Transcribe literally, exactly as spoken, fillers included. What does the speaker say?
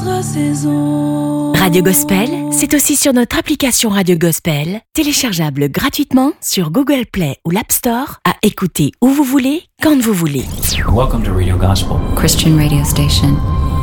contre-saison. Radio Gospel, c'est aussi sur notre application Radio Gospel, téléchargeable gratuitement sur Google Play ou l'App Store, à écouter où vous voulez, quand vous voulez. Welcome to Radio Gospel, Christian radio station.